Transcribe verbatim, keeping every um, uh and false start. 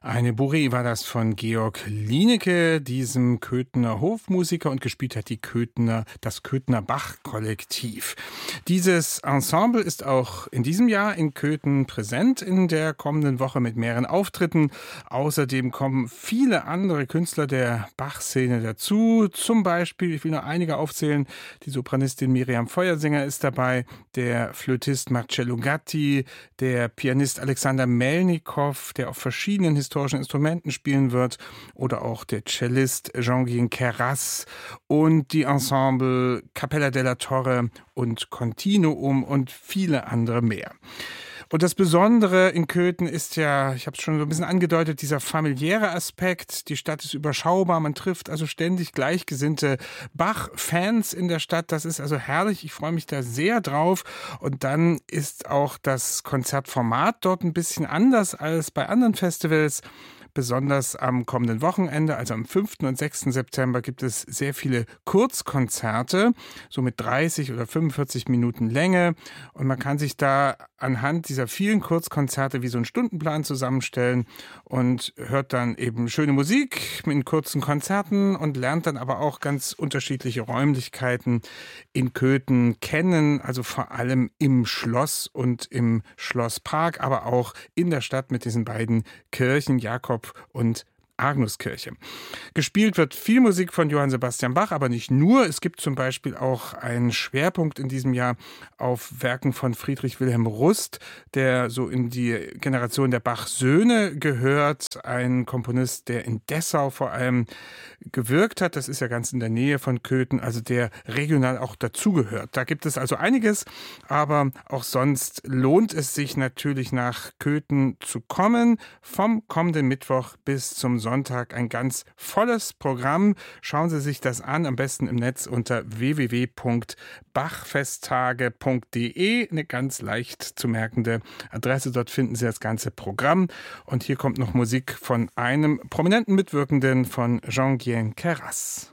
Eine Bourrée war das von Georg Lienecke, diesem Köthener Hofmusiker, und gespielt hat die Köthener, das Köthener Bach-Kollektiv. Dieses Ensemble ist auch in diesem Jahr in Köthen präsent in der kommenden Woche mit mehreren Auftritten. Außerdem kommen viele andere Künstler der Bach-Szene dazu. Zum Beispiel, ich will nur einige aufzählen, die Sopranistin Miriam Feuersinger ist dabei, der Flötist Marcello Gatti, der Pianist Alexander Melnikow, der auf verschiedenen historischen Instrumenten spielen wird, oder auch der Cellist Jean-Guyen Queyras und die Ensemble Capella della Torre und Continuum und viele andere mehr. Und das Besondere in Köthen ist ja, ich habe es schon so ein bisschen angedeutet, dieser familiäre Aspekt. Die Stadt ist überschaubar, man trifft also ständig gleichgesinnte Bach-Fans in der Stadt. Das ist also herrlich, ich freue mich da sehr drauf. Und dann ist auch das Konzertformat dort ein bisschen anders als bei anderen Festivals. Besonders am kommenden Wochenende, also am fünften und sechsten September, gibt es sehr viele Kurzkonzerte, so mit dreißig oder fünfundvierzig Minuten Länge. Und man kann sich da anhand dieser vielen Kurzkonzerte wie so einen Stundenplan zusammenstellen und hört dann eben schöne Musik in kurzen Konzerten und lernt dann aber auch ganz unterschiedliche Räumlichkeiten in Köthen kennen, also vor allem im Schloss und im Schlosspark, aber auch in der Stadt mit diesen beiden Kirchen, Jakob und Agnuskirche. Gespielt wird viel Musik von Johann Sebastian Bach, aber nicht nur. Es gibt zum Beispiel auch einen Schwerpunkt in diesem Jahr auf Werken von Friedrich Wilhelm Rust, der so in die Generation der Bach-Söhne gehört. Ein Komponist, der in Dessau vor allem gewirkt hat. Das ist ja ganz in der Nähe von Köthen, also der regional auch dazugehört. Da gibt es also einiges, aber auch sonst lohnt es sich natürlich nach Köthen zu kommen. Vom kommenden Mittwoch bis zum Sonntag ein ganz volles Programm. Schauen Sie sich das an, am besten im Netz unter w w w punkt bachfesttage punkt d e. Eine ganz leicht zu merkende Adresse. Dort finden Sie das ganze Programm. Und hier kommt noch Musik von einem prominenten Mitwirkenden, von Jean-Guyen Queyras.